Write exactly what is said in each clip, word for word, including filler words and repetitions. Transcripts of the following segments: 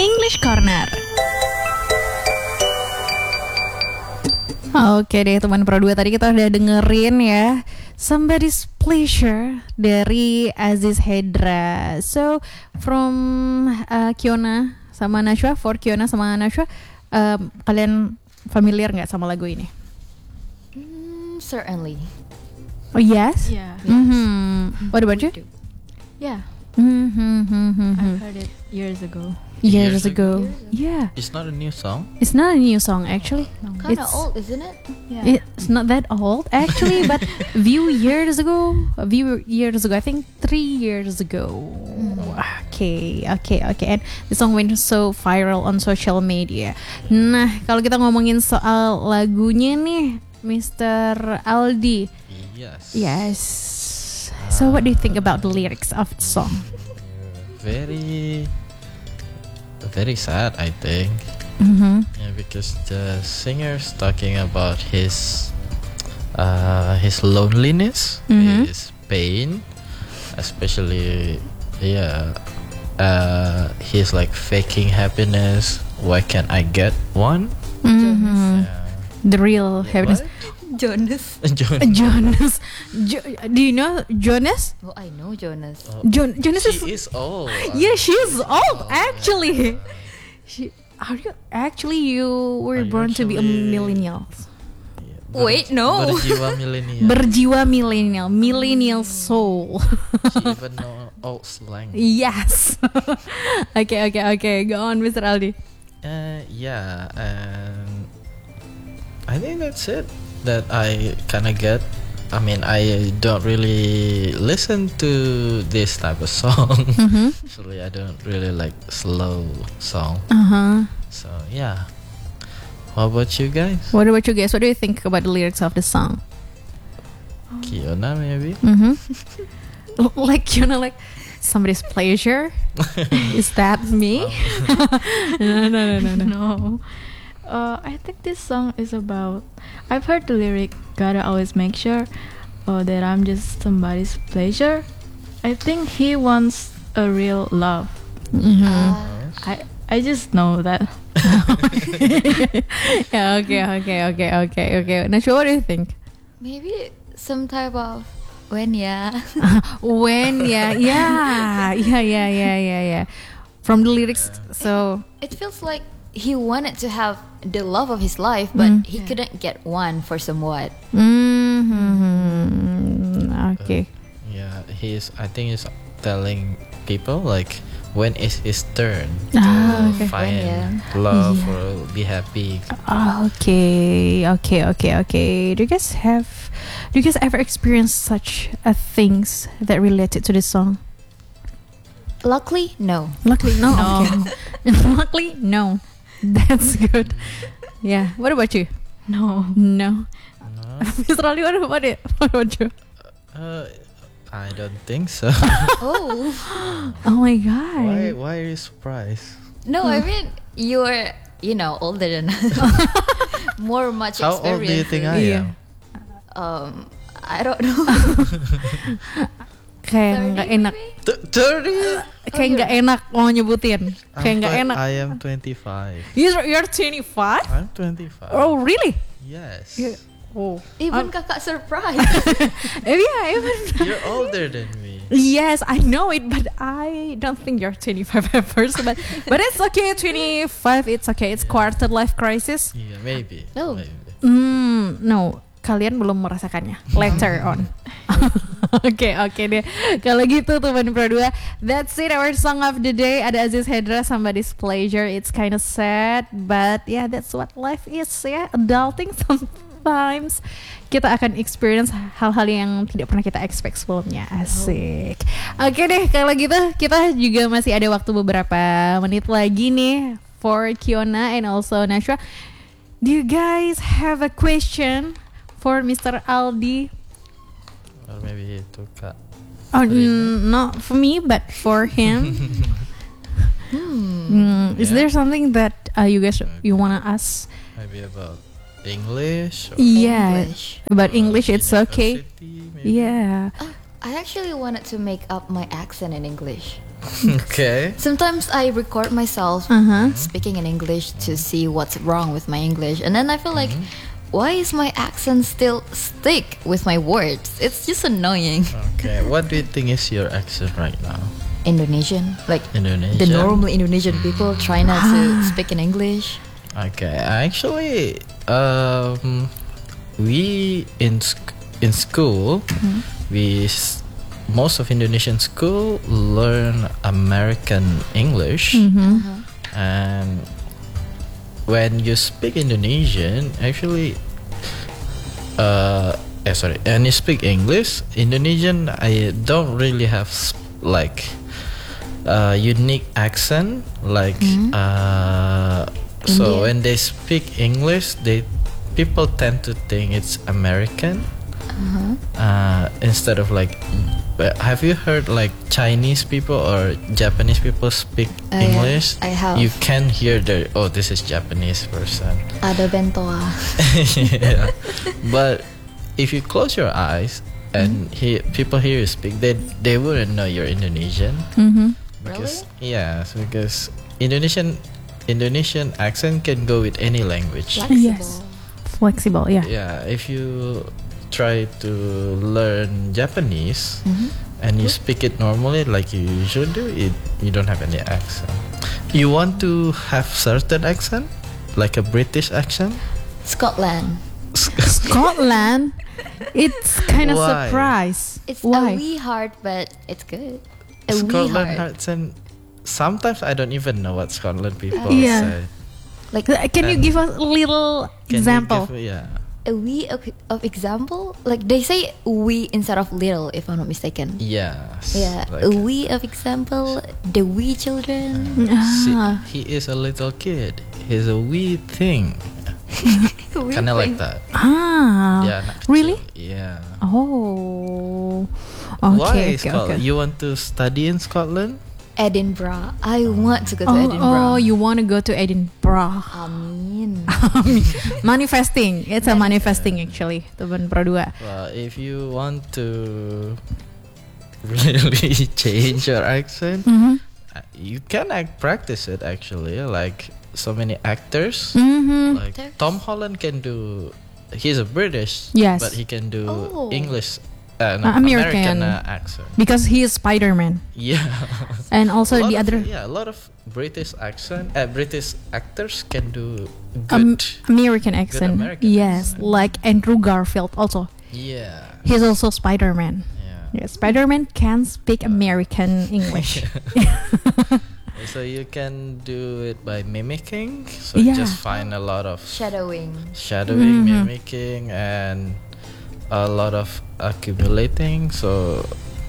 English Corner. Oke deh teman Pro dua, tadi kita udah dengerin ya Somebody's Pleasure dari Aziz Hendra. So from uh, Kiona sama Nashwa, for Kiona sama Nashwa, um, kalian familiar nggak sama lagu ini? Mm, certainly. Oh yes? Yeah. Mm-hmm. What about you? Yeah. Mm-hmm. I've heard it years ago. Years, Years ago. ago? Yeah. It's not a new song. It's not a new song actually. Kind of It's- old, isn't it? Yeah. It's not that old actually, but a few years ago, a few years ago, I think three years ago. Okay, okay, okay. And the song went so viral on social media. Nah, kalau kita ngomongin soal lagunya nih, mister Aldi. Yes. Yes. So what do you think about the lyrics of the song? Very, very sad, I think. Mm-hmm. Yeah, because the singer's talking about his, uh, his loneliness, Mhm. his pain, especially, yeah. Uh, he's like faking happiness. Why can't I get one? Mm-hmm. Yeah. The real happiness. Jonas. John. Jonas. Jo- do you know Jonas? Oh, I know Jonas. Oh, Jon- Jonas is. she is old. Yeah, she's old Oh, actually. yeah. She, are you actually you were Are you born to be a actually- millennial? Yeah, ber- Wait, no. Berjiwa millennial. Berjiwa millennial, millennial soul. She even know old slang. Yes. Okay, okay, okay. Go on, mister Aldi. Uh, yeah, and I think that's it. That I kind of get. I mean, I don't really listen to this type of song. Mm-hmm. Actually, I don't really like slow song. Uh huh. So yeah. What about you guys? What about you guys? What do you think about the lyrics of the song? Kiona maybe? Mm-hmm. Like you know, like somebody's pleasure. Is that me? no, no, no, no, no. Uh, I think this song is about. I've heard the lyric. Gotta always make sure uh, that I'm just somebody's pleasure. I think he wants a real love. Mm-hmm. Uh, I I just know that. Yeah. Okay. Okay. Okay. Okay. Okay. Nashwa, what do you think? maybe some type of when yeah. When yeah, yeah, yeah, yeah, yeah, yeah, yeah. From the lyrics, so It feels like he wanted to have the love of his life, but Mm. he couldn't get one for somewhat. mm-hmm. Okay. Yeah, he's. I think he's telling people like when is his turn to Ah, okay. find When, love Yeah. or be happy. Okay, okay, okay, okay. Do you guys have, do you guys ever experience such uh, things that related to this song? Luckily, no. Luckily, no. No. Okay. Luckily, no. That's good. Yeah. What about you? No. No. No, mister Ali, what about it? What about you? uh, I don't think so. Oh Oh my god. why? Why are you surprised? no, I mean you're you know older than us. More much How experience. old do you think I Yeah. am? Um, I don't know. Kayak nggak enak. Th- Thirty. Kayak nggak enak mau nyebutin. I'm Kayak nggak twen- enak. I am twenty-five. You're, you're twenty-five? I'm twenty-five. Oh really? Yes. Yeah. Oh. Even Um, kakak surprised. Eh, yeah, even. You're older than me. Yes, I know it, but I don't think you're twenty-five at first. But but it's okay. twenty-five, it's okay. It's quarter life crisis. Yeah, maybe. No. Maybe. Hmm, no. Kalian belum merasakannya. Later on. Oke, oke deh. Kalau gitu teman Pro dua, that's it, our song of the day. Ada Aziz Hendra, Somebody's Pleasure. It's kind of sad, but yeah, that's what life is ya. Adulting sometimes kita akan experience hal-hal yang tidak pernah kita expect sebelumnya. Asik. Oke deh, kalau gitu kita juga masih ada waktu beberapa menit lagi nih for Kiona and also Nashwa. Do you guys have a question for mister Aldi? Or maybe he took a Oh, Really? n- not for me, but for him. Mm, is Yeah. there something that uh, you guys you wanna ask? maybe about English. Or Yeah, English. about or English, it's okay. university, maybe. Yeah. Oh, I actually wanted to make up my accent in English. Okay. Sometimes I record myself Uh-huh. speaking in English to see what's wrong with my English, and then I feel like, why is my accent still stick with my words? It's just annoying. Okay. What do you think is your accent right now? Indonesian, like Indonesian. the normal Indonesian people try not to speak in English. Okay. Actually, um, we in sc- in school, we s- most of Indonesian school learn American English, and when you speak Indonesian, actually, uh, eh, sorry, and you speak English, Indonesian, I don't really have sp- like uh, unique accent, like uh, so Indian. when they speak English, they people tend to think it's American. Uh, instead of like, but have you heard like Chinese people or Japanese people speak Uh, yeah, English? I have. You can hear their, oh, this is Japanese person. Ada bentoa. Yeah. But if you close your eyes and hear, people hear you speak, they they wouldn't know you're Indonesian. Mm-hmm. Because yes, because Indonesian Indonesian accent can go with any language. Flexible. Yes. Flexible, yeah. Yeah, if you try to learn Japanese and you speak it normally like you usually do, it you don't have any accent. You want to have certain accent, like a British accent? Scotland. Scotland, it's kind of Why? surprise. It's Why? a wee hard, but it's good. A wee Scotland hard. accent. Sometimes I don't even know what Scotland people Yeah. say. Like Uh, Can you And- give us a little Can you example? give- yeah. a wee of, of example. Like they say we instead of little, if I'm not mistaken. Yes. Yeah, like- a wee of example. The wee children. See, Ah. he is a little kid. He's a wee thing. Wee Kind of like thing. that. Ah, Yeah. anak really? kecil. Yeah. Oh, Why okay, okay, Scotland? okay. You want to study in Scotland? Edinburgh. I want to go to Oh, Edinburgh. oh, you want to go to Edinburgh? Amin. Manifesting, it's a manifesting actually, teman Pro dua. Well, if you want to really change your accent, Mhm. uh, you can act practice it actually. Like so many actors, Mhm. like Actors? Tom Holland can do. He's a British, Yes. but he can do Oh. English, uh, no, Uh, American American. uh, accent. Because he is Spider-Man, Yeah. and also A lot the of- other yeah, a lot of British accent, uh, British actors can do um, good. American accent. American Yes, accent. like Andrew Garfield also. Yeah. He's also Spider-Man. Yeah. Yeah, Spider-Man can speak American English. So you can do it by mimicking. So Yeah. just find a lot of Shadowing. shadowing, Mhm. mimicking, and a lot of accumulating. So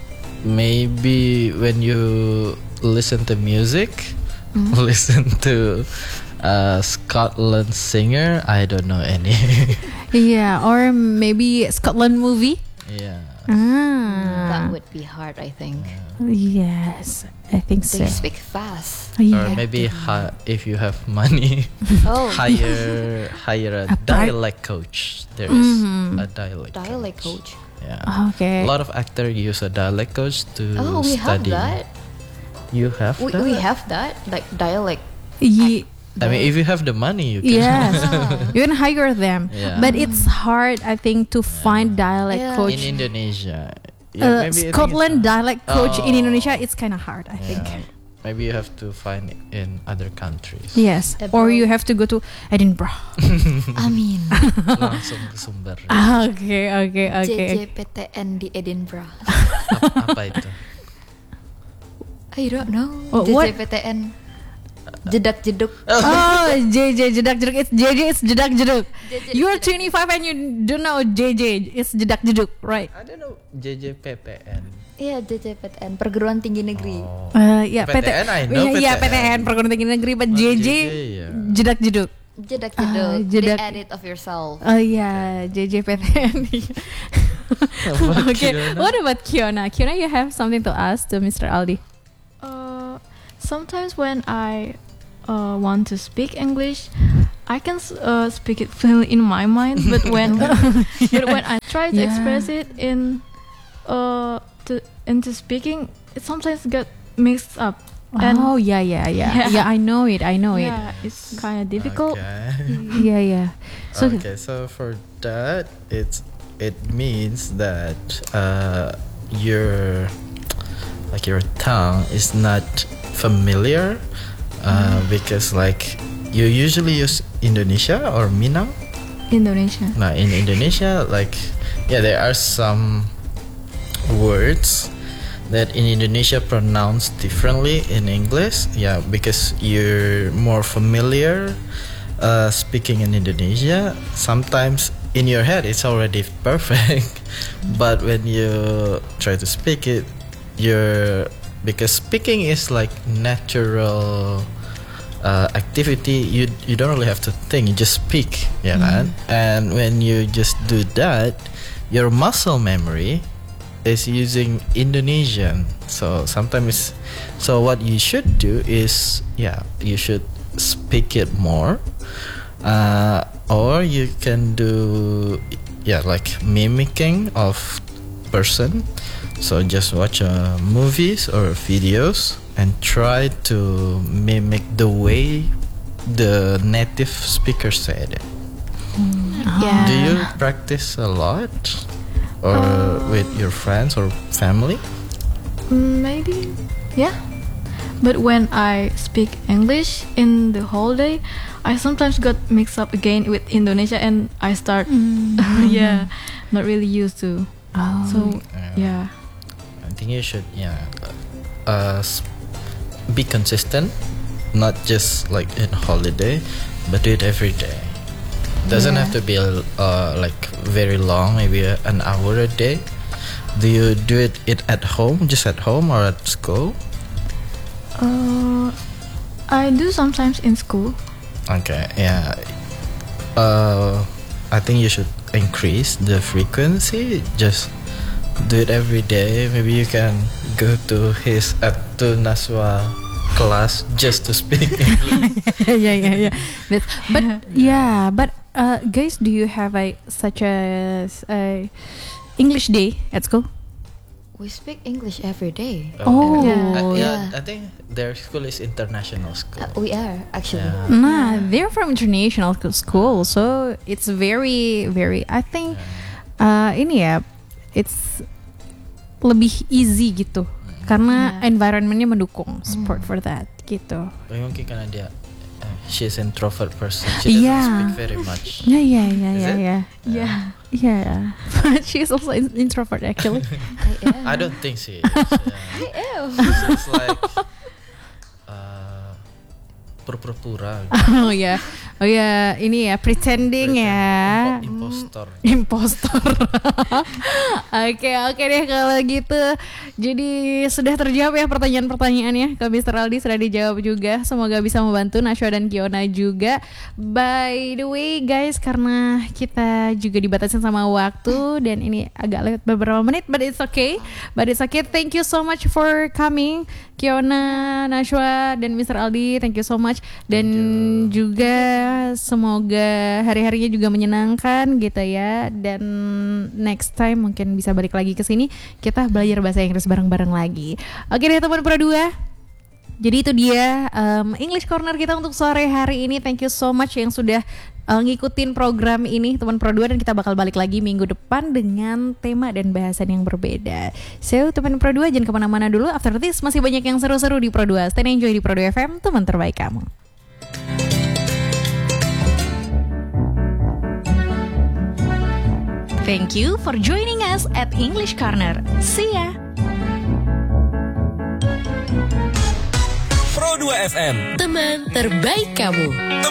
maybe when you listen to music, listen to a Scotland singer. I don't know any. Yeah, or maybe Scotland movie. Yeah. Ah, That would be hard, I think. yes, I think so. They speak fast. Or Yeah. maybe hi- if you have money, Oh, hire hire a A pri- dialect coach. There is Mhm. a dialect dialect coach. Yeah. Okay. A lot of actors use a dialect coach to Oh, we have study. that. You have We, that? we have that, like dialect. Ye- I mean, if you have the money, you can. yes, Ah. you can hire them, Yeah. but it's hard, I think, to find dialect Yeah. coach. In Indonesia. Uh, maybe I think Scotland it's- dialect coach in Oh. Indonesia, it's kind of hard, I think. Yeah. Maybe you have to find it in other countries. Yes, or you have to go to Edinburgh. I mean, Langsung ke sumber. Ah, okay, okay, okay. J J P T N di Edinburgh. Ap- apa itu? I don't know. Oh, what? J J P T N. Jedak jeduk. Oh, J J jedak jeduk. It's J J. It's jedak jeduk. J J You're jedak twenty-five and you don't know J J. It's jedak jeduk, right? I don't know. J J P P N. Iya, J J P T N, Perguruan Tinggi Negeri. Oh. Uh, yeah, P T N, I know Yeah, P T N. P T N Perguruan Tinggi Negeri, but Oh, J J J J, yeah. jedak jeduk. Jedak Ah, jeduk. jedak. The edit of yourself. Oh yeah, J J P T N. About Okay, Kiona? what about Kiona? Kiona, you have something to ask to Mister Aldi? Uh, sometimes when I uh, want to speak English, I can s- uh, speak it fluently in my mind. But when but when I try to Yeah. express it in uh to into speaking, it sometimes get mixed up. And Oh yeah, yeah, yeah, Yeah. yeah. I know it. I know it. yeah, it's kind of difficult. Okay. Yeah, yeah. So okay, so for that, it's it means that uh, your like your tongue is not familiar uh, because like you usually use Indonesia or Minang. Indonesia. Now in Indonesia, like yeah, there are some words that in Indonesia pronounced differently in English. Yeah, because you're more familiar uh, speaking in Indonesia. Sometimes in your head it's already perfect, but when you try to speak it, you're because speaking is like natural uh, activity. You you don't really have to think. You just speak, yeah, kan? And when you just do that, your muscle memory is using Indonesian. So sometimes, so what you should do is, yeah, you should speak it more, uh, or you can do, yeah, like mimicking of person. So just watch uh, movies or videos and try to mimic the way the native speaker said it. Yeah. Do you practice a lot? Or with your friends or family? Mm, Maybe, yeah. But when I speak English in the whole day, I sometimes got mixed up again with Indonesia, and I start, yeah, not really used to. Oh. So yeah, I think you should, yeah, uh, s- be consistent, not just like in holiday, but do it every day. Doesn't Yeah. have to be uh, like very long, maybe a, an hour a day. Do you do it, it at home, just at home or at school? uh, I do sometimes in school. Okay, yeah. Uh, I think you should increase the frequency. Just do it every day. Maybe you can go to his at to Naswa class just to speak English. yeah, yeah, yeah. That's, but yeah, but uh, guys, do you have a such a, a English day at school? We speak English every day. Oh, Yeah. Uh, yeah, Yeah. I think their school is international school. Uh, we are actually. Yeah. Nah, they're from international school, so it's very, very. I think uh, ini ya, it's lebih easy gitu, karena Yeah. environmentnya mendukung support for that gitu. Oh, mungkin karena dia uh, she's introvert person. She doesn't Yeah. speak very much. Yeah, yeah, yeah, Is yeah, it? yeah, Yeah. yeah. But she's also in- introvert actually. I am. I don't think she is. Yeah. It's like uh, pura-pura. Oh ya, oh ya, ini ya pretending ya. Impo- impostor. Impostor. Oke, oke deh kalau gitu. Jadi sudah terjawab ya pertanyaan-pertanyaannya. Ke mister Aldi sudah dijawab juga. Semoga bisa membantu Nashwa dan Kiona juga. By the way guys, karena kita juga dibatasin sama waktu dan ini agak lewat beberapa menit, but it's okay. But it's okay. Thank you so much for coming, Kiona, Nashwa dan mister Aldi. Thank you so much. Dan juga semoga hari-harinya juga menyenangkan gitu ya. Dan next time mungkin bisa balik lagi ke sini, kita belajar bahasa Inggris bareng-bareng lagi. Oke deh teman Pro dua. Jadi itu dia um, English Corner kita untuk sore hari ini. Thank you so much yang sudah uh, ngikutin program ini teman Pro dua, dan kita bakal balik lagi minggu depan dengan tema dan bahasan yang berbeda. So teman Pro dua jangan kemana-mana dulu. After this masih banyak yang seru-seru di Pro dua. Stay and enjoy di Pro dua F M, teman terbaik kamu. Thank you for joining us at English Corner. See ya. Pro dua F M, Teman terbaik kamu. teman